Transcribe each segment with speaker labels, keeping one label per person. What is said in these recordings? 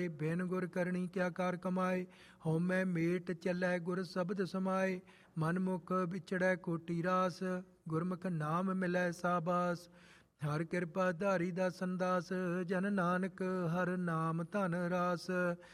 Speaker 1: ਜਾਏ। ਬਿਨ ਗੁਰ ਕਰਨੀ ਕਿਆ ਕਾਰ ਕਮਾਏ। ਹਉਮੈ ਮੇਟ ਚੱਲੈ ਗੁਰ ਸ਼ਬਦ ਸਮਾਏ। ਮਨ ਮੁਖ ਵਿਚੜੈ ਕੋਟੀ ਰਾਸ। ਗੁਰਮੁਖ ਨਾਮ ਮਿਲੈ ਸਾਬਾਸ। ਹਰ ਕਿਰਪਾ ਧਾਰੀ ਦਾ ਸੰਦਾਸ। ਜਨ ਨਾਨਕ ਹਰ ਨਾਮ ਧਨ ਰਾਸ।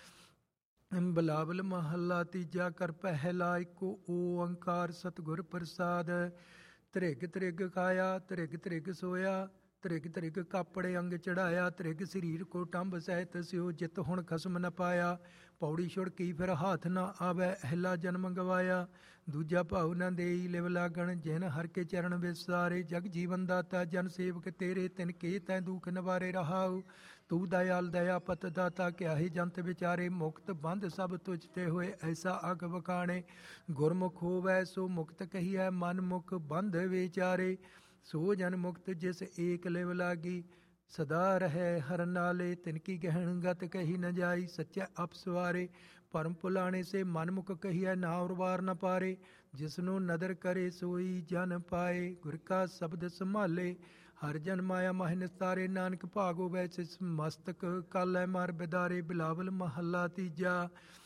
Speaker 1: ਬਿਲਾਵਲ ਮਹੱਲਾ ਤੀਜਾ। ਕਰ ਪਹਿਲਾ ਏਕ ਓੰਕਾਰ ਸਤਿਗੁਰ ਪ੍ਰਸਾਦ। ਧ੍ਰਿਗ ਧ੍ਰਿਗ ਖਾਇਆ ਧ੍ਰਿਗ ਧ੍ਰਿਗ ਸੋਇਆ। ਧ੍ਰਿਗ ਧ੍ਰਿਗ ਕਾਪੜੇ ਅੰਗ ਚੜਾਇਆ। ਧ੍ਰਿਗ ਸਰੀਰ ਕੋ ਟੰਬ ਸਹਿਤ ਸਿਓ। ਜਿਤ ਹੁਣ ਖਸਮ ਨ ਪਾਇਆ। ਪੌੜੀ ਛੁੜਕੀ ਫਿਰ ਹਾਥ ਨਾ ਆਵੈ। ਅਹਿਲਾ ਜਨਮ ਗਵਾਇਆ। ਦੂਜਾ ਭਾਉ ਨ ਦੇਈ ਲਿਵ ਲਾਗਣ। ਜਿਨ ਹਰ ਕੇ ਚਰਨ ਵਿਸਾਰੇ। ਜਗ ਜੀਵਨ ਦਾਤਾ ਜਨ ਸੇਵਕ ਤੇਰੇ। ਤਿਨ ਕੇ ਤੈ ਦੁਖ ਨਿਵਾਰੇ ਰਹਾਉ। ਤੂੰ ਦਇਆਲ ਦਇਆ ਪਤ ਦਾਤਾ। ਕਿਆਹੀ ਜੰਤ ਵਿਚਾਰੇ। ਮੁਕਤ ਬੰਧ ਸਭ ਤੁਝ ਤੇ ਹੋਏ। ਐਸਾ ਅਗ ਵਖਾਣੇ। ਗੁਰਮੁਖ ਹੋਵੈ ਸੋ ਮੁਕਤ ਕਹੀਐ। ਮਨ ਮੁਖ ਬੰਧ ਵਿਚਾਰੇ। ਸੋ ਜਨ ਮੁਕਤ ਜਿਸ ਏਕ ਲਿਵ ਲਾਗੀ। ਸਦਾ ਰਹਿ ਹਰ ਨਾਲੇ। ਤਿਨ ਕੀ ਗਹਿਣ ਗਤ ਕਹੀ ਨ ਜਾਈ। ਸੱਚੈ ਅਪ ਸਵਾਰੇ। ਭਰਮ ਭੁਲਾਣੇ ਸੇ ਮਨ ਮੁਖ ਕਹੀਐ। ਨਾ ਉਰਵਾਰ ਨ ਪਾਰੇ। ਜਿਸਨੂੰ ਨਦਰ ਕਰੇ ਸੋਈ ਜਨ ਪਾਏ। ਗੁਰ ਕਾ ਸ਼ਬਦ ਸੰਭਾਲੇ। ਹਰ ਜਨ ਮਾਇਆ ਮਹਿ ਨਿਸਤਾਰੇ। ਨਾਨਕ ਭਾਗ ਹੋਵੈ ਸਿਸ ਮਸਤਕ। ਕਾਲੈ ਮਾਰ ਬਿਦਾਰੇ। ਬਿਲਾਵਲ ਮਹੱਲਾ ਤੀਜਾ।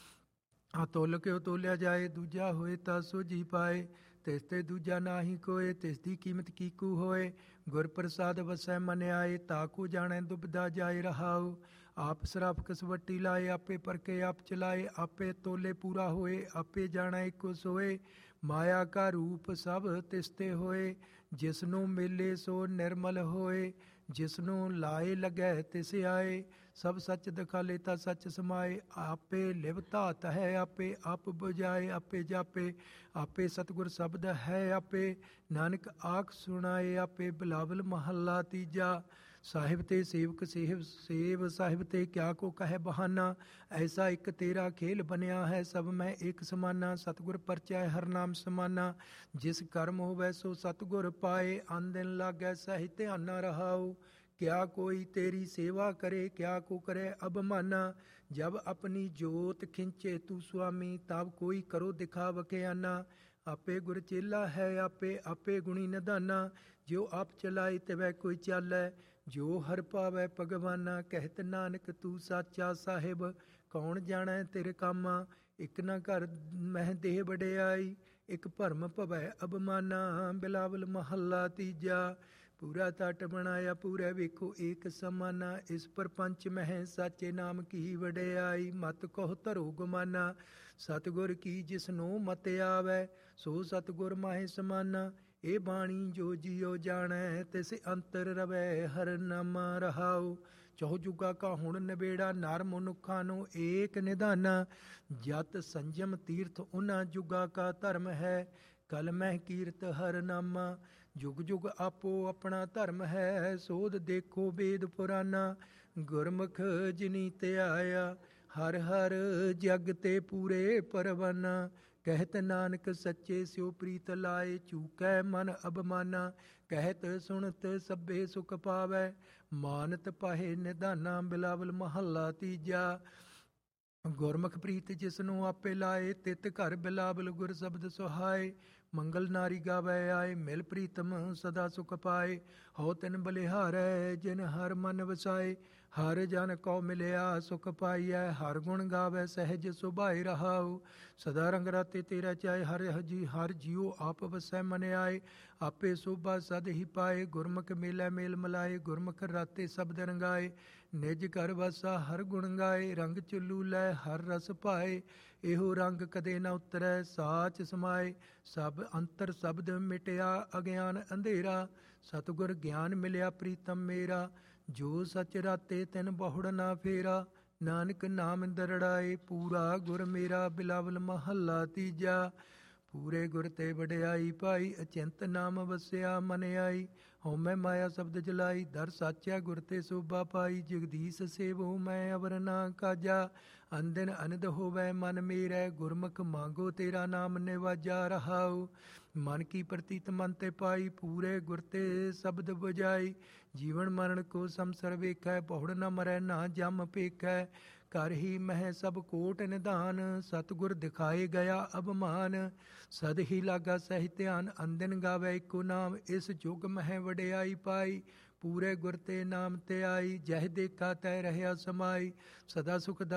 Speaker 1: ਅਤੁਲ ਕਿਉ ਤੋਲਿਆ ਜਾਏ। ਦੂਜਾ ਹੋਏ ਤਾਂ ਸੋਝੀ ਪਾਏ। ਤਿਸ ਤੇ ਦੂਜਾ ਨਾਹੀ ਕੋਏ। ਤਿਸ ਦੀ ਕੀਮਤ ਕੀਕੂ ਹੋਏ। ਗੁਰ ਪ੍ਰਸਾਦ ਵਸੈ ਮਨ ਆਏ। ਤਾਕੂ ਜਾਣੈ ਦੁਬਿਧਾ ਜਾਏ ਰਹਾਉ। ਆਪ ਸਰਾਪ ਕਸਵੱਟੀ ਲਾਏ। ਆਪੇ ਪਰਕੇ ਆਪ ਚਲਾਏ। ਆਪੇ ਤੋਲੇ ਪੂਰਾ ਹੋਏ। ਆਪੇ ਜਾਣੈ ਇੱਕੋ ਸੋਏ। ਮਾਇਆ ਕਾ ਰੂਪ ਸਭ ਤਿਸ ਤੇ ਹੋਏ। ਜਿਸਨੂੰ ਮਿਲੇ ਸੋ ਨਿਰਮਲ ਹੋਏ। ਜਿਸਨੂੰ ਲਾਏ ਲੱਗੈ ਤਿਸ ਆਏ। ਸਭ ਸੱਚ ਦਿਖਾਲੇ ਤਾਂ ਸੱਚ ਸਮਾਏ। ਆਪੇ ਲਿਵ ਧਾਤ ਹੈ ਆਪੇ। ਆਪ ਬੁਝਾਏ ਆਪੇ ਜਾਪੇ। ਆਪੇ ਸਤਿਗੁਰ ਸ਼ਬਦ ਹੈ ਆਪੇ। ਨਾਨਕ ਆਖ ਸੁਣਾਏ ਆਪੇ। ਬਿਲਾਵਲ ਮਹੱਲਾ ਤੀਜਾ। ਸਾਹਿਬ ਤੇ ਸੇਵਕ ਸੇਵ ਸਾਹਿਬ ਤੇ ਕਿਆ ਕੋ ਕਹੈ ਬਹਾਨਾ। ਐਸਾ ਇੱਕ ਤੇਰਾ ਖੇਲ ਬਣਿਆ ਹੈ। ਸਭ ਮੈਂ ਏਕ ਸਮਾਨਾ। ਸਤਿਗੁਰ ਪਰਚੈ ਹਰ ਨਾਮ ਸਮਾਨਾ। ਜਿਸ ਕਰਮ ਹੋਵੈ ਸੋ ਸਤਿਗੁਰ ਪਾਏ। ਅਨ ਦਿਨ ਲਾਗੈ ਸਹਿ ਧਿਆਨਾ ਰਹਾਉ। ਕਿਆ ਕੋਈ ਤੇਰੀ ਸੇਵਾ ਕਰੇ। ਕਿਆ ਕੋ ਕਰੇ ਅਬਮਾਨਾ। ਜਬ ਆਪਣੀ ਜੋਤ ਖਿੰਚੇ ਤੂੰ ਸੁਆਮੀ। ਤਬ ਕੋਈ ਕਰੋ ਦਿਖਾਵ ਕਿਆਨਾ। ਆਪੇ ਗੁਰ ਚੇਲਾ ਹੈ ਆਪੇ। ਆਪੇ ਗੁਣੀ ਨਿਧਾਨਾ। ਜਿਉ ਆਪ ਚਲਾਏ ਤਿਵੈ ਕੋਈ ਚਾਲੈ। ਜੋ ਹਰ ਪਾਵੈ ਭਗਵਾਨਾ। ਕਹਿਤ ਨਾਨਕ ਤੂੰ ਸਾਚਾ ਸਾਹਿਬ। ਕੌਣ ਜਾਣੈ ਤੇਰੇ ਕਾਮਾ। ਇਕ ਨਾ ਘਰ ਮਹਿ ਦੇਹ ਵਡਿਆਈ। ਇਕ ਭਰਮ ਭਵੈ ਅਬਮਾਨਾ। ਬਿਲਾਵਲ ਮਹੱਲਾ ਤੀਜਾ। ਪੂਰਾ ਤਟ ਬਣਾਇਆ ਪੂਰੇ ਵੇਖੋ ਏਕ ਸਮਾਨਾ। ਇਸ ਪਰਪੰਚ ਮਹਿ ਸਾਚੇ ਨਾਮ ਕੀ ਵਡਿਆਈ। ਮਤ ਕਹੋ ਧਰੋ ਗੁਮਾਨਾ। ਸਤਿਗੁਰ ਕੀ ਜਿਸਨੂੰ ਮਤ ਆਵੈ। ਸੋ ਸਤਿਗੁਰ ਮਾਹੇ ਸਮਾਨਾ। ਇਹ ਬਾਣੀ ਜੋ ਜੀਉ ਜਾਣੈ। ਤਿਸ ਅੰਤਰ ਰਵੈ ਹਰ ਨਾਮਾ ਰਹਾਉ। ਚਹੁ ਜੁਗਾ ਕਾ ਹੁਣ ਨਿਬੇੜਾ। ਨਰ ਮਨੁੱਖਾਂ ਨੂੰ ਏਕ ਨਿਧਾਨਾ। ਜਤ ਸੰਜਮ ਤੀਰਥ ਉਹਨਾਂ ਜੁਗਾ ਕਾ ਧਰਮ ਹੈ। ਕਲ ਮਹਿ ਕੀਰਤ ਹਰ ਨਾਮਾ। ਜੁਗ ਜੁਗ ਆਪੋ ਆਪਣਾ ਧਰਮ ਹੈ। ਸੋਧ ਦੇਖੋ ਵੇਦ ਪੁਰਾਨਾ। ਗੁਰਮੁਖ ਜਿਨੀ ਧਿਆਇਆ। ਹਰ ਹਰ ਜਗ ਤੇ ਪੂਰੇ ਪਰਵਾਨਾ। ਕਹਿਤ ਨਾਨਕ ਸੱਚੇ ਸਿਉ ਪ੍ਰੀਤ ਲਾਏ। ਚੂਕੈ ਮਨ ਅਬਮਾਨਾ। ਕਹਿਤ ਸੁਣਤ ਸਭੇ ਸੁਖ ਪਾਵੈ। ਮਾਨਤ ਪਾਹੇ ਨਿਧਾਨਾ। ਬਿਲਾਵਲ ਮਹੱਲਾ ਤੀਜਾ। ਗੁਰਮੁਖ ਪ੍ਰੀਤ ਜਿਸਨੂੰ ਆਪੇ ਲਾਏ। ਤਿਤ ਘਰ ਬਿਲਾਵਲ ਗੁਰ ਸ਼ਬਦ ਸੁਹਾਏ। ਮੰਗਲ ਨਾਰੀ ਗਾਵੈ ਆਏ। ਮਿਲ ਪ੍ਰੀਤਮ ਸਦਾ ਸੁਖ ਪਾਏ। ਹਉ ਤਿਨ ਬਲਿਹਾਰੈ ਜਿਨ ਹਰ ਮਨ ਵਸਾਏ। ਹਰ ਜਨ ਕਉ ਮਿਲਿਆ ਸੁਖ ਪਾਈਐ। ਹਰ ਗੁਣ ਗਾਵੈ ਸਹਿਜ ਸੁਭਾਏ ਰਹਾਉ। ਸਦਾ ਰੰਗ ਰਾਤੇ ਤੇਰਾ ਚਾਏ। ਹਰ ਜੀਉ ਆਪ ਵਸੈ ਮਨ ਆਏ। ਆਪੇ ਸੋਭਾ ਸਦ ਹੀ ਪਾਏ। ਗੁਰਮੁਖ ਮੇਲੇ ਮੇਲ ਮਲਾਏ। ਗੁਰਮੁਖ ਰਾਤੇ ਸ਼ਬਦ ਰੰਗਾਏ। ਨਿਜ ਘਰ ਵਸਾ ਹਰ ਗੁਣ ਗਾਏ। ਰੰਗ ਚੁਲੂ ਲੈ ਹਰ ਰਸ ਪਾਏ। ਇਹੋ ਰੰਗ ਕਦੇ ਨ ਉਤਰੈ ਸਾਚ ਸਮਾਏ। ਸਭ ਅੰਤਰ ਸ਼ਬਦ ਮਿਟਿਆ ਅਗਿਆਨ ਅੰਧੇਰਾ। ਸਤਿਗੁਰ ਗਿਆਨ ਮਿਲਿਆ ਪ੍ਰੀਤਮ ਮੇਰਾ। ਜੋ ਸਚ ਰਾਤੇ ਤਿਨ ਬਹੁੜ ਨਾ ਫੇਰਾ। ਨਾਨਕ ਨਾਮ ਦਰੜਾਏ ਪੂਰਾ ਗੁਰ ਮੇਰਾ। ਬਿਲਾਵਲ ਮਹੱਲਾ ਤੀਜਾ। ਪੂਰੇ ਗੁਰ ਤੇ ਵਡਿਆਈ ਪਾਈ। ਅਚਿੰਤ ਨਾਮ ਵਸਿਆ ਮਨ ਆਈ। ਹਉਮੈ ਮਾਇਆ ਸ਼ਬਦ ਜਲਾਈ। ਦਰ ਸਾਚਿਆ ਗੁਰ ਤੇ ਸੋਭਾ ਪਾਈ। ਜਗਦੀਸ਼ ਸੇਵੋ ਮੈਂ ਅਵਰ ਨਾ ਕਾਜਾ। ਅਨਦਿਨ ਅਨੰਦ ਹੋਵੈ ਮਨ ਮੇਰੈ। ਗੁਰਮੁਖ ਮਾਂਗੋ ਤੇਰਾ ਨਾਮ ਨਿਵਾਜਾ ਰਹਾਉ। ਮਨ ਕੀ ਪ੍ਰਤੀਤ ਮਨ ਤੇ ਪਾਈ। ਪੂਰੇ ਗੁਰ ਤੇ ਸ਼ਬਦ ਬੁਝਾਈ। ਜੀਵਨ ਮਰਨ ਕੋ ਸੰਸਰ ਵੇਖੈ। ਬਹੁੜ ਨ ਮਰੈ ਨਾ ਜਮ ਪੇਖੈ। ਕਰ ਹੀ ਮਹਿ ਸਭ ਕੋਟ ਨਿਧਾਨ। ਸਤਿਗੁਰ ਦਿਖਾਏ ਗਿਆ ਅਬਮਾਨ। ਸਦ ਹੀ ਲਾਗਾ ਸਹਿ ਧਿਆਨ। ਅੰਦਿਨ ਗਾਵੈ ਇੱਕੋ ਨਾਮ। ਇਸ ਜੁਗ ਮਹਿ ਵਡਿਆਈ ਪਾਈ। ਪੂਰੇ ਗੁਰ ਤੇ ਨਾਮ ਤੇ ਆਈ। ਜਹ ਦੇਖਾ ਤੈ ਰਹਿਆ ਸਮਾਈ। ਸਦਾ ਸੁਖ